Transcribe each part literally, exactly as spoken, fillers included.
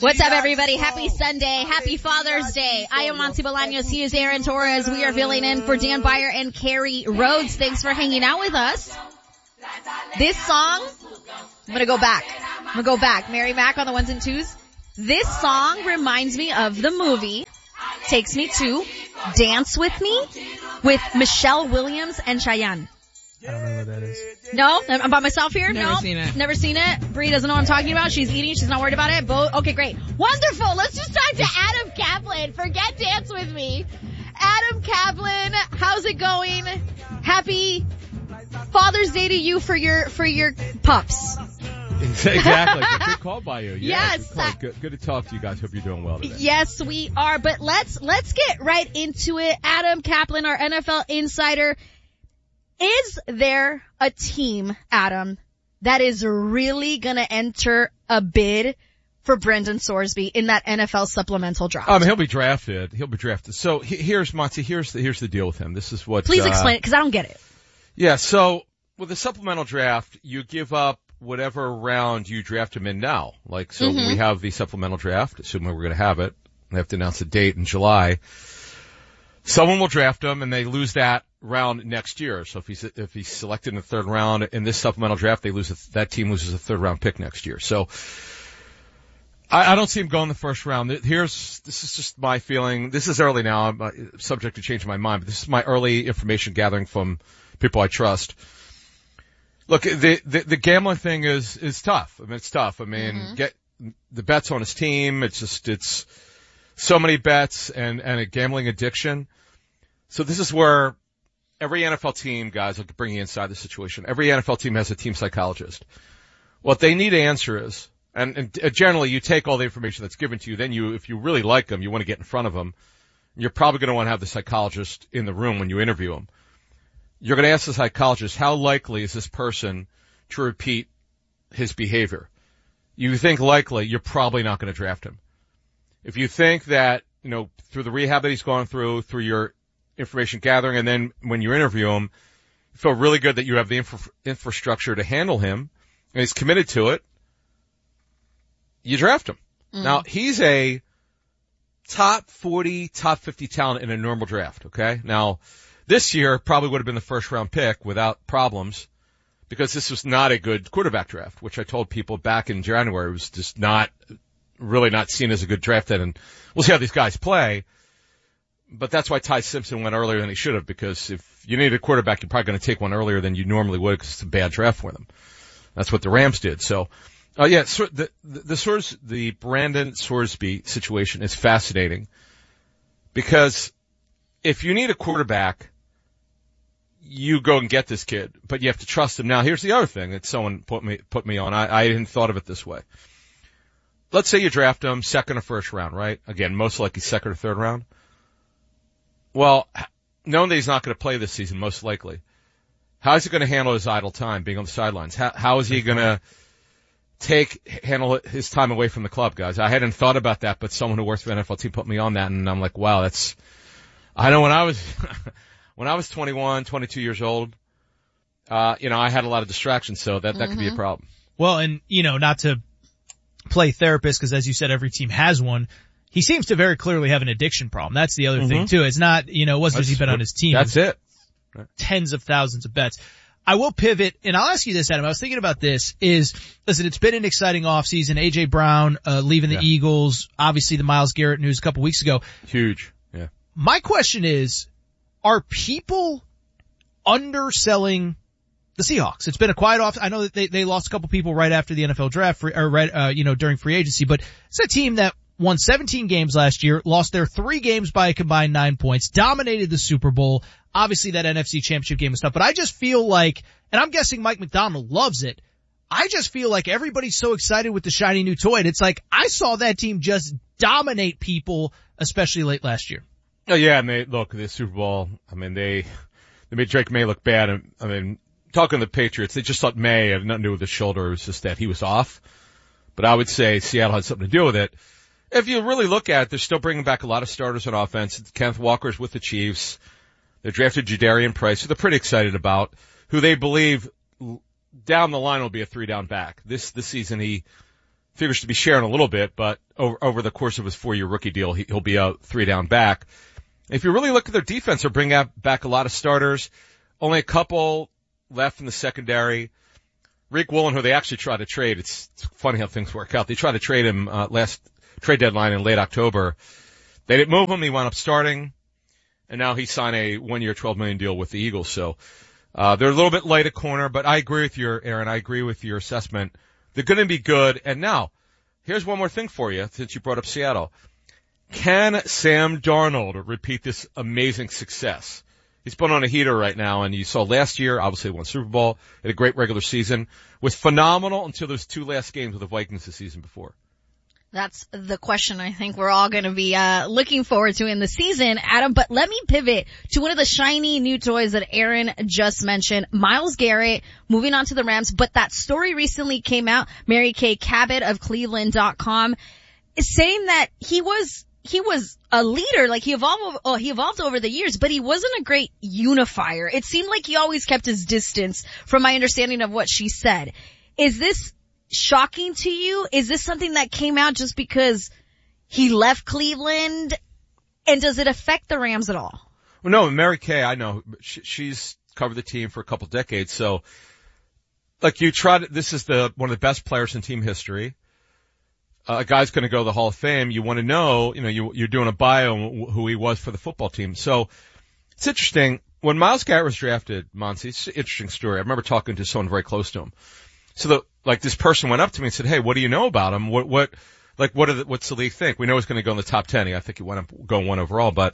What's up, everybody? Happy Sunday. Happy Father's Day. I am Monty Bolaños. He is Aaron Torres. We are filling in for Dan Beyer and Carrie Rhodes. Thanks for hanging out with us. This song, I'm gonna go back. I'm gonna go back. Mary Mac on the ones and twos. This song reminds me of the movie Takes Me to Dance With Me with Michelle Williams and Cheyenne. I don't know what that is. No? I'm by myself here? Never no? seen it. Never seen it? Bree doesn't know what I'm talking about. She's eating. She's not worried about it. Bo- okay, great. Wonderful. Let's just talk to Adam Kaplan. Forget Dance With Me. Adam Kaplan, how's it going? Happy Father's Day to you for your, for your pups. Exactly. Good call by you. Yeah, Yes. Good, call. Good, good to talk to you guys. Hope you're doing well today. Yes, we are. But let's, let's get right into it. Adam Kaplan, our N F L insider. Is there a team, Adam, that is really going to enter a bid for Brendan Sorsby in that N F L supplemental draft? Um, he'll be drafted. He'll be drafted. So he, here's Monty. Here's the here's the deal with him. This is what. Please uh, explain it because I don't get it. Yeah. So with the supplemental draft, you give up whatever round you draft him in now. Like so, Mm-hmm. we have the supplemental draft. Assuming we're going to have it, we have to announce a date in July. Someone will draft him, and they lose that round next year. So if he's if he's selected in the third round in this supplemental draft, they lose a, that team loses a third round pick next year. So I, I don't see him going the first round. Here's this is just my feeling. This is early now. I'm uh, subject to changing my mind, but this is my early information gathering from people I trust. Look, the the, the gambling thing is is tough. I mean, it's tough. I mean, Mm-hmm. get the bets on his team. It's just it's so many bets and and a gambling addiction. So this is where every N F L team, guys, I'll bring you inside the situation. Every N F L team has a team psychologist. What they need to answer is, and, and generally you take all the information that's given to you, then you, if you really like them, you want to get in front of them, you're probably going to want to have the psychologist in the room when you interview them. You're going to ask the psychologist, how likely is this person to repeat his behavior? You think likely, you're probably not going to draft him. If you think that, you know, through the rehab that he's gone through, through your information gathering, and then when you interview him, you feel really good that you have the infra- infrastructure to handle him, and he's committed to it, you draft him. Mm. Now, he's a top forty, top fifty talent in a normal draft, okay? Now, this year probably would have been the first round pick without problems, because this was not a good quarterback draft, which I told people back in January was just not, really not seen as a good draft then, and we'll see how these guys play. But that's why Ty Simpson went earlier than he should have, because if you need a quarterback, you're probably going to take one earlier than you normally would because it's a bad draft for them. That's what the Rams did. So, uh, yeah, so the, the, the Sors, the Brandon Sorsby situation is fascinating because if you need a quarterback, you go and get this kid, but you have to trust him. Now, here's the other thing that someone put me, put me on. I, I hadn't thought of it this way. Let's say you draft him second or first round, right? Again, most likely second or third round. Well, knowing that he's not going to play this season, most likely, how is he going to handle his idle time being on the sidelines? How, how is he going to take, handle his time away from the club, guys? I hadn't thought about that, but someone who works for the N F L team put me on that, and I'm like, wow, that's, I know when I was, when I was twenty-one, twenty-two years old, uh, you know, I had a lot of distractions, so that, that Mm-hmm. could be a problem. Well, and, you know, not to play therapist, because as you said, every team has one. He seems to very clearly have an addiction problem. That's the other Mm-hmm. thing too. It's not, you know, it wasn't just he bet on his team. That's it. Tens of thousands of bets. I will pivot, and I'll ask you this, Adam. I was thinking about this is, listen, it's been an exciting offseason. A J Brown, uh, leaving the Yeah. Eagles. Obviously the Myles Garrett news a couple weeks ago. Huge. Yeah. My question is, are people underselling the Seahawks? It's been a quiet off. I know that they, they lost a couple people right after the N F L draft, or right, uh, you know, during free agency, but it's a team that won seventeen games last year, lost their three games by a combined nine points, dominated the Super Bowl. Obviously that N F C Championship game and stuff, but I just feel like, and I'm guessing Mike McDonald loves it, I just feel like everybody's so excited with the shiny new toy. And it's like, I saw that team just dominate people, especially late last year. Oh yeah, and they, look, the Super Bowl, I mean, they, they made Drake May look bad. And, I mean, talking to the Patriots, they just thought May had nothing to do with his shoulder. It was just that he was off. But I would say Seattle had something to do with it. If you really look at it, they're still bringing back a lot of starters on offense. Kenneth Walker's with the Chiefs. They drafted Jadarian Price, who they're pretty excited about, who they believe down the line will be a three down back. This, this season he, figures to be sharing a little bit, but over, over the course of his four-year rookie deal, he, he'll be a three down back. If you really look at their defense, they're bringing out, back a lot of starters. Only a couple left in the secondary. Rick Woolen, who they actually tried to trade, it's, it's funny how things work out. They tried to trade him uh, last trade deadline in late October. They didn't move him. He wound up starting, and now he signed a one-year, twelve million dollars deal with the Eagles. So uh they're a little bit light at corner, but I agree with your, Aaron. I agree with your assessment. They're going to be good. And now, here's one more thing for you, since you brought up Seattle. Can Sam Darnold repeat this amazing success? He's been on a heater right now, and you saw last year, obviously he won Super Bowl, had a great regular season, was phenomenal until those two last games with the Vikings the season before. That's the question I think we're all going to be uh looking forward to in the season, Adam. But let me pivot to one of the shiny new toys that Aaron just mentioned, Myles Garrett, moving on to the Rams. But that story recently came out, Mary Kay Cabot of Cleveland dot com is saying that he was he was a leader, like he evolved, oh, he evolved over the years, but he wasn't a great unifier. It seemed like he always kept his distance, from my understanding of what she said. Is this shocking to you? Is this something that came out just because he left Cleveland? And does it affect the Rams at all? Well, no, Mary Kay, I know. She, she's covered the team for a couple decades. So, like you tried, this is the, one of the best players in team history. Uh, a guy's going to go to the Hall of Fame. You want to know, you know, you, you're doing a bio on who he was for the football team. So, it's interesting. When Myles Garrett was drafted, Monty, it's an interesting story. I remember talking to someone very close to him. So the, like this person went up to me and said, "Hey, what do you know about him? What, what, like, what are the, what's the league think? We know he's going to go in the top ten. I think he went up going one overall, but,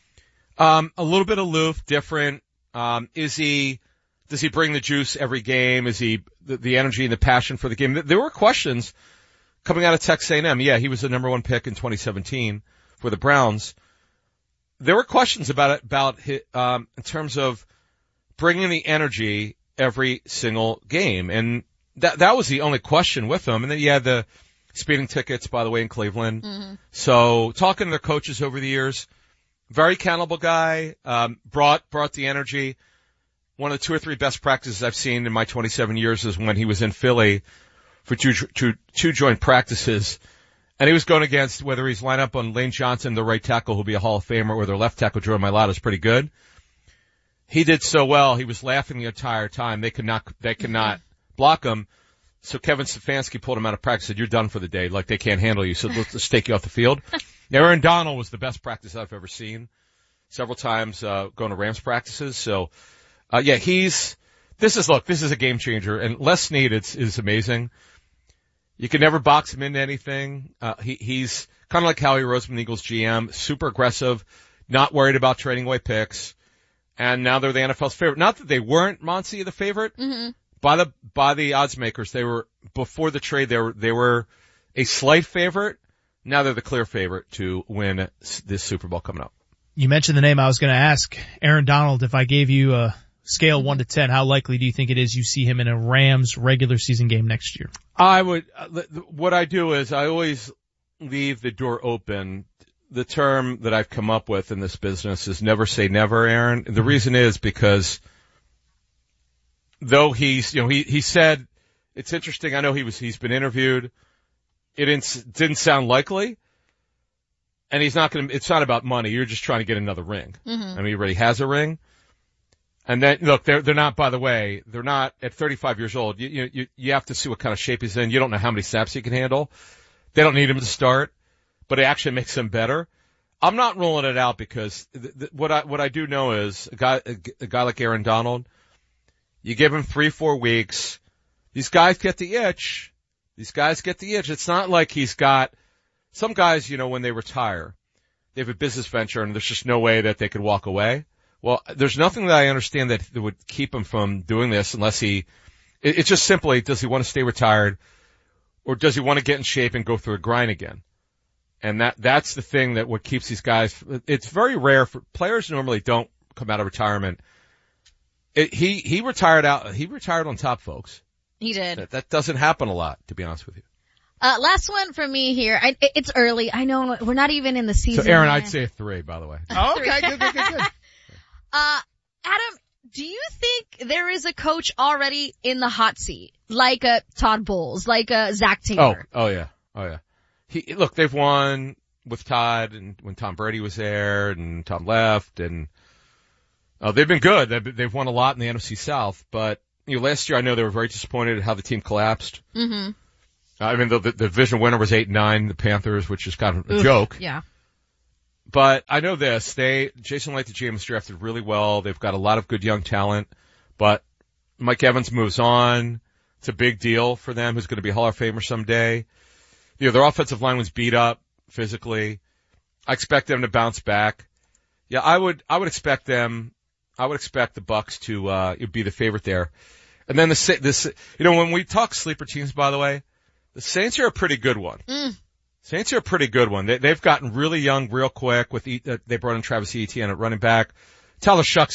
um, a little bit aloof, different. Um, is he, does he bring the juice every game? Is he the, the energy and the passion for the game?" There were questions coming out of Texas A and M. Yeah, he was the number one pick in twenty seventeen for the Browns. There were questions about it, about his, um, in terms of bringing the energy every single game. And that, that was the only question with him. And then you had the speeding tickets, by the way, in Cleveland. Mm-hmm. So talking to their coaches over the years, very accountable guy, um, brought, brought the energy. One of the two or three best practices I've seen in my twenty-seven years is when he was in Philly for two, two, two joint practices. And he was going against whether he's lined up on Lane Johnson, the right tackle who'll be a Hall of Famer, or their left tackle, Joe Mailata, is pretty good. He did so well. He was laughing the entire time. They could not, they could not block him. So Kevin Stefanski pulled him out of practice and said, "You're done for the day. Like, they can't handle you. So let's just take you off the field." Now, Aaron Donald was the best practice I've ever seen. Several times, uh, going to Rams practices. So, uh, yeah, he's, this is, look, this is a game changer. And Les Snead is, is amazing. You can never box him into anything. Uh, he, he's kind of like Howie Roseman, Eagles G M, super aggressive, not worried about trading away picks. And now they're the N F L's favorite. Not that they weren't, Monty, the favorite. Mm-hmm. By the, by the odds makers, they were, before the trade, they were, they were a slight favorite. Now they're the clear favorite to win this Super Bowl coming up. You mentioned the name. I was going to ask Aaron Donald, if I gave you a scale one to ten, how likely do you think it is you see him in a Rams regular season game next year? I would, what I do is I always leave the door open. The term that I've come up with in this business is never say never, Aaron. The reason is because though he's, you know, he, he said, it's interesting. I know he was, he's been interviewed. It didn't, didn't sound likely. And he's not going to, it's not about money. You're just trying to get another ring. Mm-hmm. I mean, he already has a ring. And then, look, they're, they're not, by the way, they're not at thirty-five years old. You, you, you have to see what kind of shape he's in. You don't know how many snaps he can handle. They don't need him to start, but it actually makes him better. I'm not ruling it out because th- th- what I, what I do know is a guy, a, a guy like Aaron Donald, you give him three, four weeks. These guys get the itch. These guys get the itch. It's not like he's got, some guys, you know, when they retire, they have a business venture and there's just no way that they could walk away. Well, there's nothing that I understand that would keep him from doing this unless he, it, it's just simply, does he want to stay retired or does he want to get in shape and go through a grind again? And that, that's the thing that what keeps these guys, it's very rare for, players normally don't come out of retirement. It, he, he retired out, he retired on top, folks. He did. That, that doesn't happen a lot, to be honest with you. Uh, last one for me here. I, it's early. I know we're not even in the season. So Aaron, yet. I'd say a three, by the way. Oh, okay, good, good, good, good. Uh, Adam, Do you think there is a coach already in the hot seat? Like a Todd Bowles, like a Zach Taylor? Oh, oh yeah. Oh yeah. He, look, they've won with Todd and when Tom Brady was there and Tom left and, oh, they've been good. They've, they've won a lot in the N F C South, but, you know, last year I know they were very disappointed at how the team collapsed. Mm-hmm. I mean, the, the, the division winner was eight and nine, the Panthers, which is kind of a Oof, joke. Yeah. But I know this, they, Jason Licht, the G M, has drafted really well. They've got a lot of good young talent, but Mike Evans moves on. It's a big deal for them, who's going to be a Hall of Famer someday. You know, their offensive line was beat up physically. I expect them to bounce back. Yeah, I would, I would expect them, I would expect the Bucks to, uh, be the favorite there. And then the, this, you know, when we talk sleeper teams, by the way, the Saints are a pretty good one. Mm. Saints are a pretty good one. They, they've gotten really young real quick with, e, uh, they brought in Travis Etienne at running back. Tyler Shucks